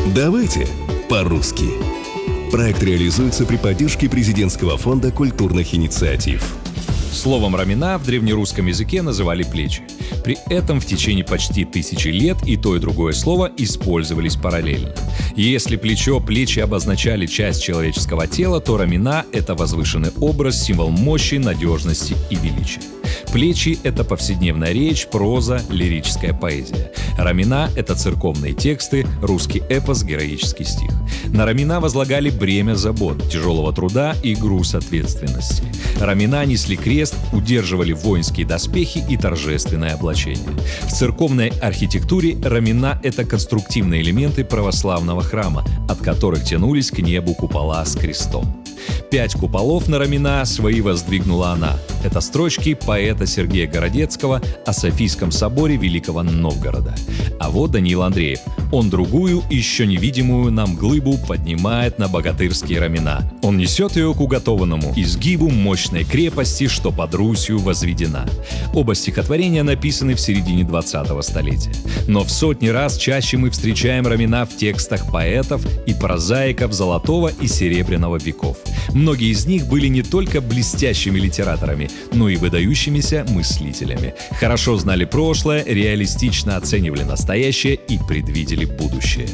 Давайте по-русски. Проект реализуется при поддержке Президентского фонда культурных инициатив. Словом «рамена» в древнерусском языке называли плечи. При этом в течение почти 1000 лет и то, и другое слово использовались параллельно. Если плечи обозначали часть человеческого тела, то рамена — это возвышенный образ, символ мощи, надежности и величия. Плечи — это повседневная речь, проза, лирическая поэзия. Рамена — это церковные тексты, русский эпос, героический стих. На рамена возлагали бремя забот, тяжелого труда и груз ответственности. Рамена несли крест, удерживали воинские доспехи и торжественное облачение. В церковной архитектуре рамена — это конструктивные элементы православного храма, от которых тянулись к небу купола с крестом. 5 куполов на рамена свои воздвигнула она. Это строчки поэта Сергея Городецкого о Софийском соборе Великого Новгорода. А вот Даниил Андреев. Он другую, еще невидимую нам глыбу поднимает на богатырские рамена. Он несет ее к уготованному изгибу мощной крепости, что под Русью возведена. Оба стихотворения написаны в середине 20-го столетия. Но в сотни раз чаще мы встречаем рамена в текстах поэтов и прозаиков Золотого и Серебряного веков. Многие из них были не только блестящими литераторами, но и выдающимися мыслителями. Хорошо знали прошлое, реалистично оценивали настоящее и предвидели будущее.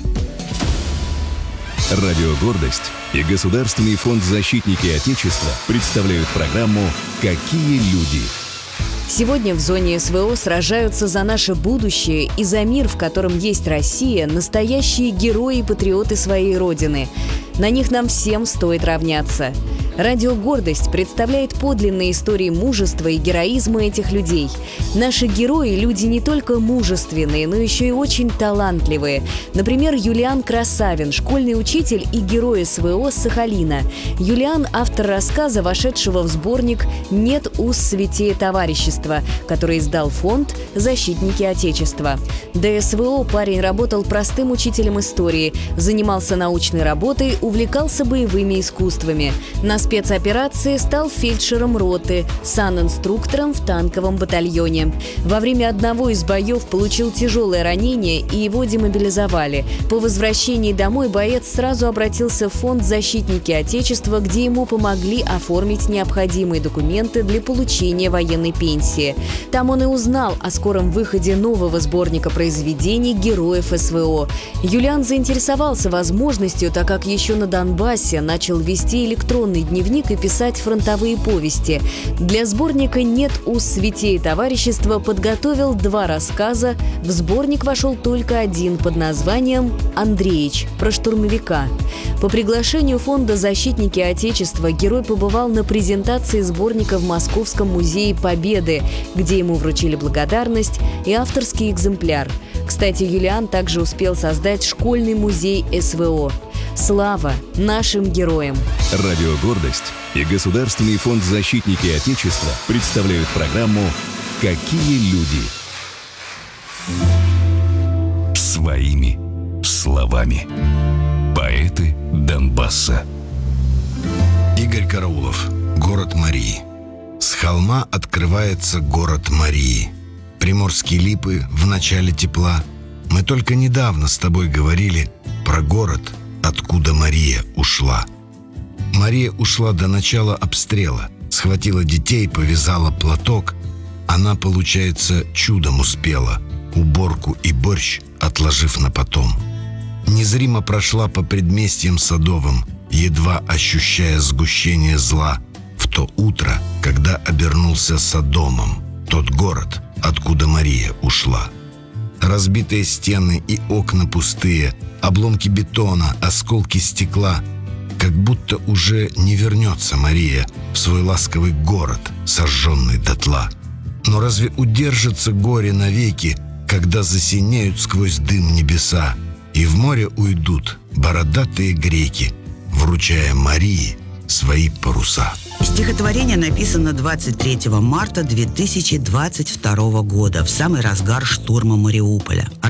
Радио «Гордость» и Государственный фонд «Защитники Отечества» представляют программу «Какие люди?». Сегодня в зоне СВО сражаются за наше будущее и за мир, в котором есть Россия, настоящие герои и патриоты своей Родины. На них нам всем стоит равняться. Радио «Гордость» представляет подлинные истории мужества и героизма этих людей. Наши герои – люди не только мужественные, но еще и очень талантливые. Например, Юлиан Красавин, школьный учитель и герой СВО с Сахалина. Юлиан – автор рассказа, вошедшего в сборник «Нет уз святее товарищества», который издал фонд «Защитники Отечества». До СВО парень работал простым учителем истории, занимался научной работой, увлекался боевыми искусствами. На спецоперации стал фельдшером роты, санинструктором в танковом батальоне. Во время одного из боев получил тяжелое ранение и его демобилизовали. По возвращении домой боец сразу обратился в фонд «Защитники Отечества», где ему помогли оформить необходимые документы для получения военной пенсии. Там он и узнал о скором выходе нового сборника произведений героев СВО. Юлиан заинтересовался возможностью, так как еще на Донбассе начал вести электронный дневник и писать фронтовые повести. Для сборника «Нет уз святее товарищества» подготовил 2 рассказа. В сборник вошел только один под названием «Андреич» про штурмовика. По приглашению фонда «Защитники Отечества» герой побывал на презентации сборника в Московском музее Победы, где ему вручили благодарность и авторский экземпляр. Кстати, Юлиан также успел создать школьный музей СВО. Слава нашим героям! Радио «Гордость» и Государственный фонд «Защитники Отечества» представляют программу «Какие люди?». Своими словами. Поэты Донбасса. Игорь Караулов. Город Марии. С холма открывается город Марии. Приморские липы в начале тепла. Мы только недавно с тобой говорили про город, откуда Мария ушла. Мария ушла до начала обстрела, схватила детей, повязала платок. Она, получается, чудом успела, уборку и борщ отложив на потом. Незримо прошла по предместьям садовым, едва ощущая сгущение зла, в то утро, когда обернулся Содомом, тот город, откуда Мария ушла. Разбитые стены и окна пустые, обломки бетона, осколки стекла. Как будто уже не вернется Мария в свой ласковый город, сожженный дотла. Но разве удержится горе навеки, когда засинеют сквозь дым небеса, и в море уйдут бородатые греки, вручая Марии свои паруса? Стихотворение написано 23 марта 2022 года, в самый разгар штурма Мариуполя.